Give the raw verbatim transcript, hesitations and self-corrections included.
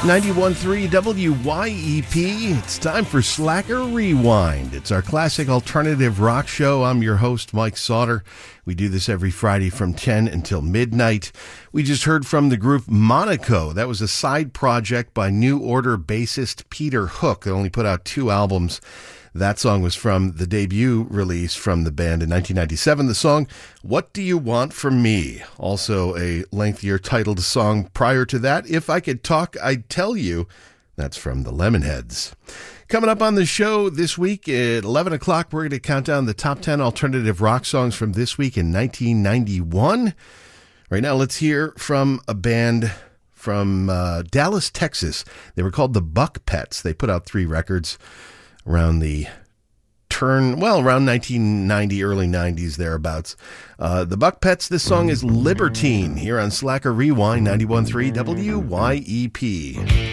ninety-one point three W Y E P. It's time for Slacker Rewind. It's our classic alternative rock show. I'm your host, Mike Sauter. We do this every Friday from ten until midnight. We just heard from the group Monaco. That was a side project by New Order bassist Peter Hook. They only put out two albums. That song was from the debut release from the band in nineteen ninety-seven. The song, What Do You Want From Me? Also a lengthier titled song prior to that. If I Could Talk, I'd Tell You. That's from the Lemonheads. Coming up on the show this week at eleven o'clock, we're going to count down the top ten alternative rock songs from this week in nineteen ninety-one. Right now, let's hear from a band from uh, Dallas, Texas. They were called the Buck Pets. They put out three records around the turn, well, around nineteen ninety, early nineties, thereabouts. Uh, the Buck Pets, this song is Libertine, here on Slacker Rewind, ninety-one point three W Y E P.